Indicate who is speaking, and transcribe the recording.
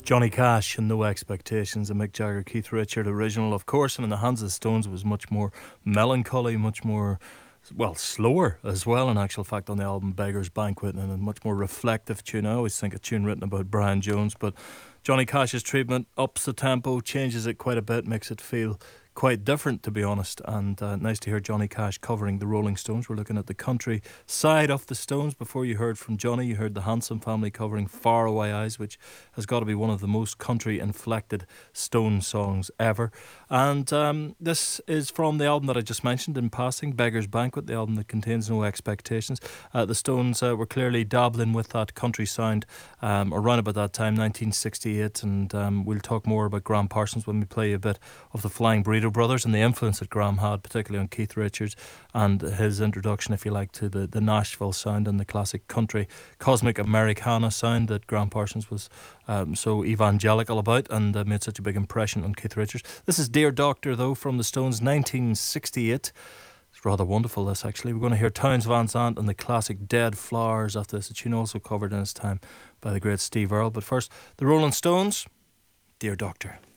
Speaker 1: Johnny Cash and No Expectations, a Mick Jagger, Keith Richard original, of course, and in the hands of the Stones was much more melancholy, much more, well, slower as well, in actual fact, on the album Beggar's Banquet, and a much more reflective tune. I always think a tune written about Brian Jones, but Johnny Cash's treatment ups the tempo, changes it quite a bit, makes it feel quite different, to be honest. And nice to hear Johnny Cash covering the Rolling Stones. We're looking at the country side of the Stones. Before you heard from Johnny, you heard the Handsome Family covering Far Away Eyes, which has got to be one of the most country inflected Stone songs ever. And this is from the album that I just mentioned in passing, Beggar's Banquet, the album that contains No Expectations. The Stones were clearly dabbling with that country sound around about that time, 1968, and we'll talk more about Graham Parsons when we play a bit of the Flying Burrito Brothers and the influence that Graham had, particularly on Keith Richards, and his introduction, if you like, to the Nashville sound and the classic country cosmic Americana sound that Graham Parsons was so evangelical about, and made such a big impression on Keith Richards. This is Dear Doctor, though, from the Stones, 1968. It's rather wonderful, this, actually. We're going to hear Townes Van Zandt and the classic Dead Flowers after this, a tune also covered in his time by the great Steve Earle. But first, the Rolling Stones, Dear Doctor.